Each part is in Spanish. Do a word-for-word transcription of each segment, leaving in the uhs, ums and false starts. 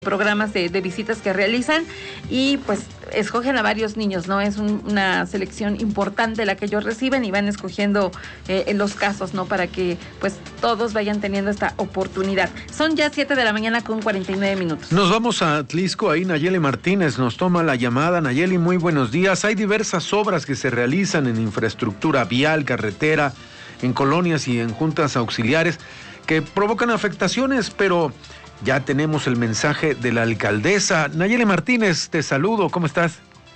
programas de, de visitas que realizan y pues escogen a varios niños, ¿no? Es un, una selección importante la que ellos reciben y van escogiendo eh, en los casos, ¿no? Para que pues todos vayan teniendo esta oportunidad. Son ya siete de la mañana con cuarenta y nueve minutos. Nos vamos a Atlixco, ahí Nayeli Martínez nos toma la llamada. Nayeli, muy buenos días. Hay diversas obras que se realizan en infraestructura vial, carretera, en colonias y en juntas auxiliares que provocan afectaciones, pero ya tenemos el mensaje de la alcaldesa. Nayeli Martínez, te saludo, ¿cómo estás?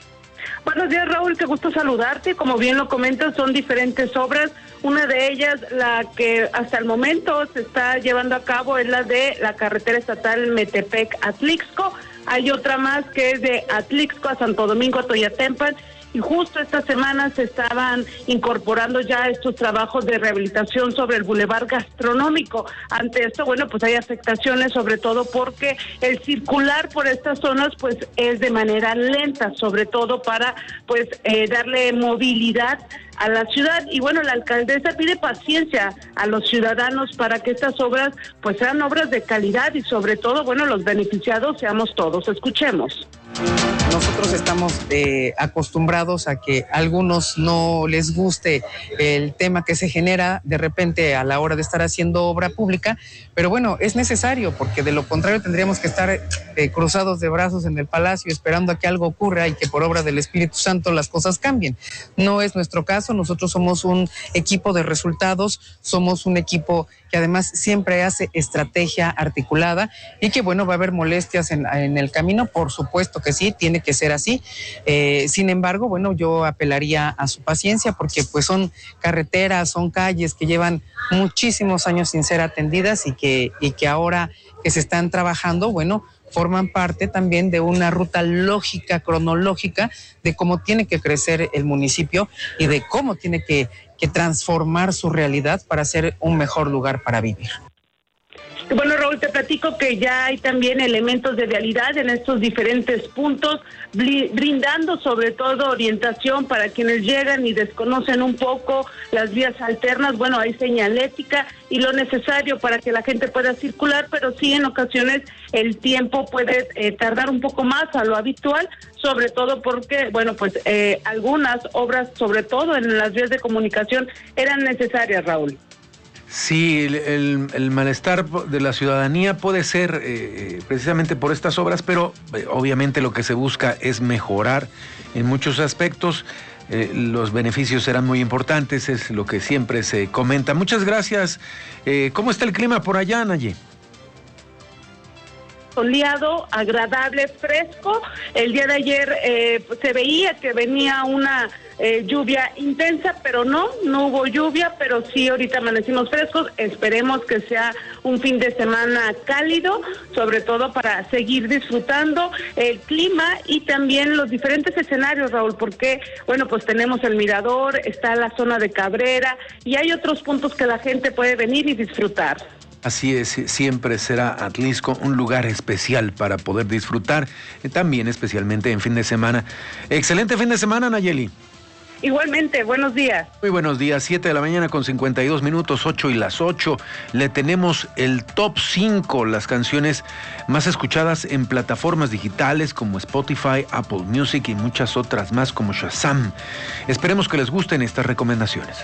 Buenos días, Raúl, qué gusto saludarte. Como bien lo comentas, son diferentes obras. Una de ellas, la que hasta el momento se está llevando a cabo, es la de la carretera estatal Metepec-Atlixco. Hay otra más que es de Atlixco a Santo Domingo, Toyatempan. Y justo esta semana se estaban incorporando ya estos trabajos de rehabilitación sobre el bulevar gastronómico. Ante esto, bueno, pues hay afectaciones, sobre todo porque el circular por estas zonas pues es de manera lenta, sobre todo para pues eh, darle movilidad a la ciudad. Y bueno, la alcaldesa pide paciencia a los ciudadanos para que estas obras pues sean obras de calidad y sobre todo, bueno, los beneficiados seamos todos. Escuchemos. Nosotros estamos eh, acostumbrados a que a algunos no les guste el tema que se genera de repente a la hora de estar haciendo obra pública, pero bueno, es necesario porque de lo contrario tendríamos que estar eh, cruzados de brazos en el palacio esperando a que algo ocurra y que por obra del Espíritu Santo las cosas cambien. No es nuestro caso, nosotros somos un equipo de resultados, somos un equipo que además siempre hace estrategia articulada y que bueno, va a haber molestias en, en el camino, por supuesto que sí, tiene que ser así. Eh, sin embargo, bueno, yo apelaría a su paciencia porque pues son carreteras, son calles que llevan muchísimos años sin ser atendidas y que, y que ahora que se están trabajando, bueno, forman parte también de una ruta lógica, cronológica de cómo tiene que crecer el municipio y de cómo tiene que, que transformar su realidad para ser un mejor lugar para vivir. Bueno, Raúl, te platico que ya hay también elementos de vialidad en estos diferentes puntos, brindando sobre todo orientación para quienes llegan y desconocen un poco las vías alternas. Bueno, hay señalética y lo necesario para que la gente pueda circular, pero sí en ocasiones el tiempo puede eh, tardar un poco más a lo habitual, sobre todo porque, bueno, pues eh, algunas obras, sobre todo en las vías de comunicación, eran necesarias, Raúl. Sí, el, el, el malestar de la ciudadanía puede ser eh, precisamente por estas obras, pero eh, obviamente lo que se busca es mejorar en muchos aspectos. Eh, los beneficios serán muy importantes, es lo que siempre se comenta. Muchas gracias. Eh, ¿Cómo está el clima por allá, Naye? Soleado, agradable, fresco. El día de ayer eh, se veía que venía una eh, lluvia intensa, pero no, no hubo lluvia, pero sí ahorita amanecimos frescos. Esperemos que sea un fin de semana cálido, sobre todo para seguir disfrutando el clima y también los diferentes escenarios, Raúl, porque, bueno, pues tenemos el Mirador, está la zona de Cabrera y hay otros puntos que la gente puede venir y disfrutar. Así es, siempre será Atlixco un lugar especial para poder disfrutar, eh, también especialmente en fin de semana. Excelente fin de semana, Nayeli. Igualmente, buenos días. Muy buenos días, siete de la mañana con cincuenta y dos minutos, ocho y las ocho. Le tenemos el top cinco, las canciones más escuchadas en plataformas digitales como Spotify, Apple Music y muchas otras más como Shazam. Esperemos que les gusten estas recomendaciones.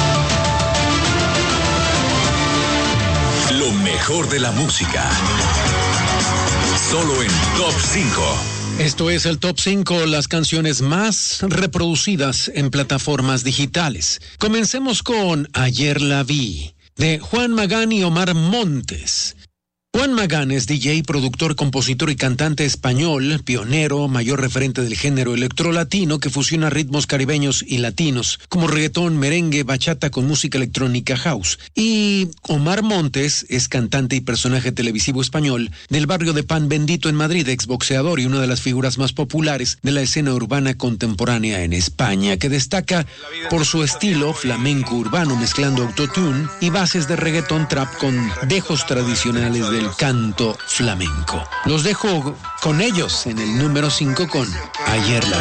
Lo mejor de la música. Solo en Top cinco. Esto es el Top cinco, las canciones más reproducidas en plataformas digitales. Comencemos con Ayer la vi, de Juan Magán y Omar Montes. Juan Magán es D J, productor, compositor y cantante español, pionero, mayor referente del género electrolatino que fusiona ritmos caribeños y latinos, como reggaetón, merengue, bachata con música electrónica house. Y Omar Montes es cantante y personaje televisivo español del barrio de Pan Bendito en Madrid, exboxeador y una de las figuras más populares de la escena urbana contemporánea en España, que destaca por su estilo flamenco urbano mezclando autotune y bases de reggaetón trap con dejos tradicionales de el canto flamenco. Los dejo con ellos en el número cinco con Ayer la vi.